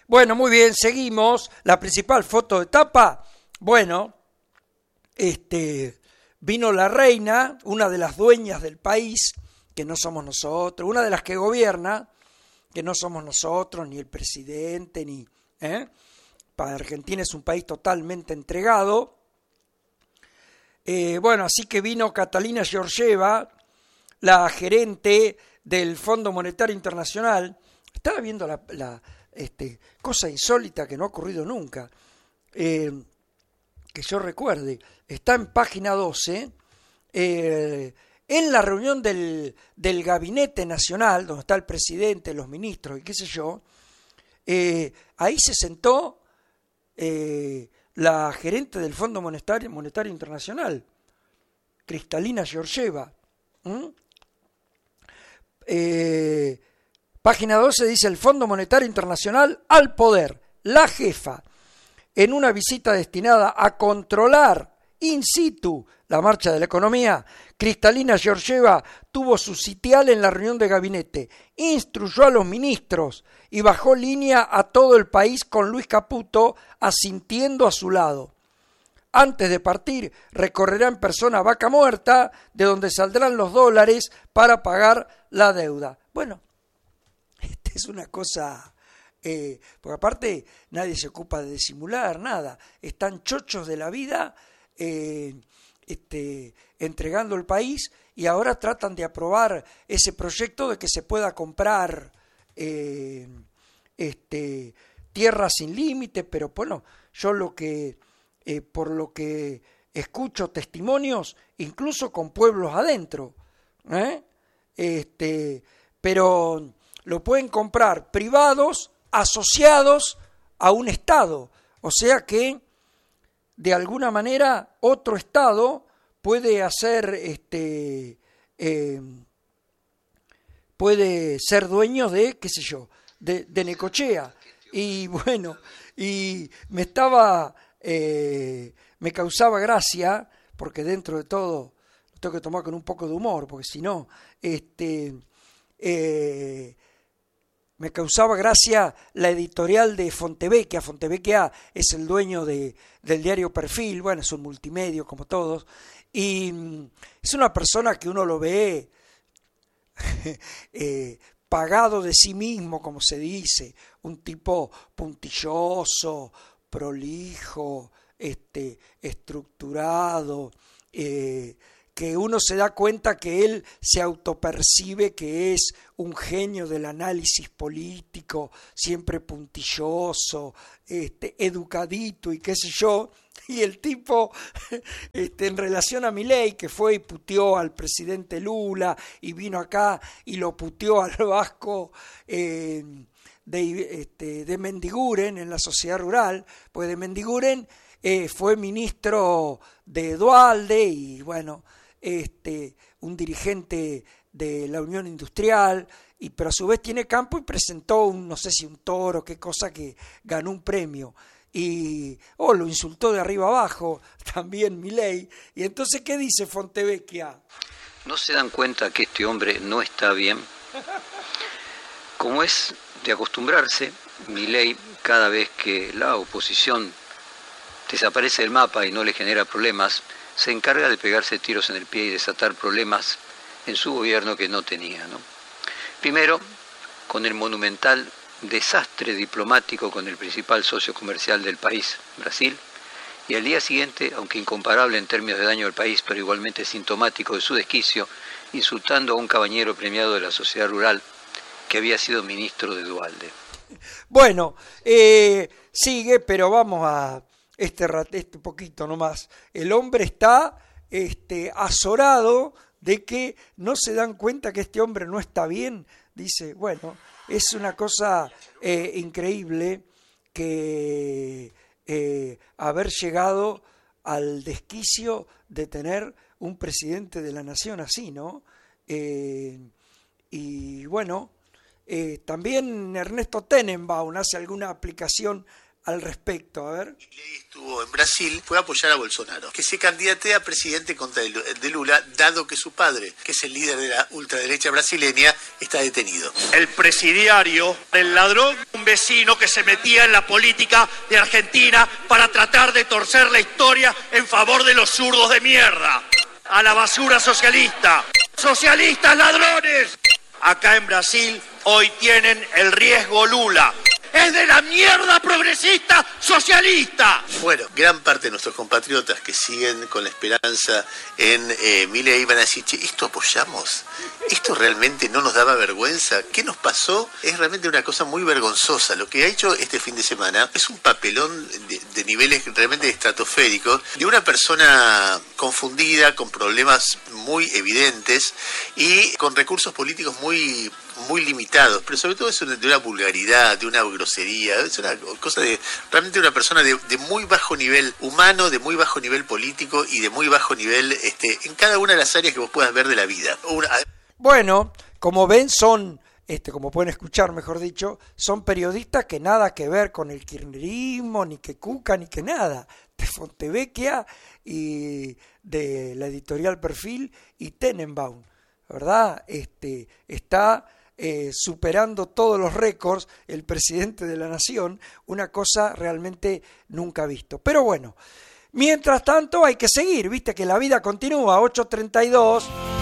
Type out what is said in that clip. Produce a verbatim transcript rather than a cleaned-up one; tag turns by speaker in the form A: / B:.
A: Bueno, muy bien, seguimos. La principal foto de tapa, bueno, este, vino la reina, una de las dueñas del país, que no somos nosotros, una de las que gobierna, que no somos nosotros, ni el presidente, ni... ¿eh? Para Argentina es un país totalmente entregado. Eh, bueno, así que vino Catalina Georgieva, la gerente del Fondo Monetario Internacional. Estaba viendo la, la este, cosa insólita que no ha ocurrido nunca, eh, que yo recuerde. Está en página doce, eh, en la reunión del, del Gabinete Nacional, donde está el presidente, los ministros y qué sé yo, eh, ahí se sentó eh, la gerente del Fondo Monetario, Monetario Internacional, Kristalina Georgieva. ¿Mm? Eh, página doce dice: el Fondo Monetario Internacional al poder, la jefa, en una visita destinada a controlar in situ la marcha de la economía, Kristalina Georgieva tuvo su sitial en la reunión de gabinete, instruyó a los ministros y bajó línea a todo el país con Luis Caputo asintiendo a su lado. Antes de partir, recorrerá en persona Vaca Muerta, de donde saldrán los dólares para pagar la deuda. Bueno, esta es una cosa... Eh, porque aparte nadie se ocupa de disimular nada. Están chochos de la vida eh, este, entregando el país y ahora tratan de aprobar ese proyecto de que se pueda comprar eh, este, tierra sin límite, pero bueno, yo lo que... Eh, por lo que escucho testimonios, incluso con pueblos adentro, ¿eh? este, pero lo pueden comprar privados asociados a un Estado, o sea que de alguna manera otro Estado puede hacer, este, eh, puede ser dueño de, qué sé yo, de, de Necochea, y bueno, y me estaba... Eh, me causaba gracia, porque dentro de todo lo tengo que tomar con un poco de humor, porque si no, este, eh, me causaba gracia la editorial de Fontevecchia. Fontevecchia es el dueño de, del diario Perfil, bueno, es un multimedio como todos, y es una persona que uno lo ve eh, pagado de sí mismo, como se dice, un tipo puntilloso, prolijo, este, estructurado, eh, que uno se da cuenta que él se autopercibe que es un genio del análisis político, siempre puntilloso, este, educadito y qué sé yo, y el tipo, este, en relación a Milei, que fue y puteó al presidente Lula y vino acá y lo puteó al vasco, eh, De, este, de Mendiguren en la sociedad rural, pues de Mendiguren eh, fue ministro de Duhalde y bueno, este, un dirigente de la Unión Industrial, y, pero a su vez tiene campo y presentó un, no sé si un toro, qué cosa, que ganó un premio. Y oh, lo insultó de arriba abajo también Milei. Y entonces, ¿qué dice Fontevecchia?
B: ¿No se dan cuenta que este hombre no está bien? Como es de acostumbrarse, Milei, cada vez que la oposición desaparece del mapa y no le genera problemas, se encarga de pegarse tiros en el pie y desatar problemas en su gobierno que no tenía, ¿no? Primero, con el monumental desastre diplomático con el principal socio comercial del país, Brasil, y al día siguiente, aunque incomparable en términos de daño al país, pero igualmente sintomático de su desquicio, insultando a un caballero premiado de la sociedad rural, que había sido ministro de Duhalde.
A: Bueno, eh, sigue, pero vamos a este, este poquito nomás. El hombre está este, azorado de que no se dan cuenta que este hombre no está bien. Dice, bueno, es una cosa eh, increíble que eh, haber llegado al desquicio de tener un presidente de la nación así, ¿no? Eh, y bueno... Eh, también Ernesto Tenenbaum hace alguna aplicación al respecto. A ver.
C: Milei estuvo en Brasil, fue a apoyar a Bolsonaro, que se candidate a presidente contra el de Lula, dado que su padre, que es el líder de la ultraderecha brasileña, está detenido.
D: El presidiario, el ladrón vecino que se metía en la política de Argentina para tratar de torcer la historia en favor de los zurdos de mierda. A la basura socialista. ¡Socialistas ladrones! Acá en Brasil hoy tienen el riesgo Lula. ¡Es de la mierda progresista socialista!
C: Bueno, gran parte de nuestros compatriotas que siguen con la esperanza en eh, Milei van a decir, che, ¿esto apoyamos? ¿Esto realmente no nos daba vergüenza? ¿Qué nos pasó? Es realmente una cosa muy vergonzosa. Lo que ha hecho este fin de semana es un papelón de, de niveles realmente estratosféricos, de una persona confundida, con problemas muy evidentes y con recursos políticos muy... muy limitados, pero sobre todo es de una vulgaridad, de una grosería, es una cosa de realmente una persona de, de muy bajo nivel humano, de muy bajo nivel político y de muy bajo nivel este, en cada una de las áreas que vos puedas ver de la vida. Una...
A: Bueno, como ven son, este, como pueden escuchar mejor dicho, son periodistas que nada que ver con el kirchnerismo, ni que Cuca, ni que nada, de Fontevecchia y de la editorial Perfil y Tenenbaum, ¿verdad? Este, está... Eh, superando todos los récords, el presidente de la nación, una cosa realmente nunca visto. Pero bueno, mientras tanto hay que seguir, viste que la vida continúa, ocho treinta y dos.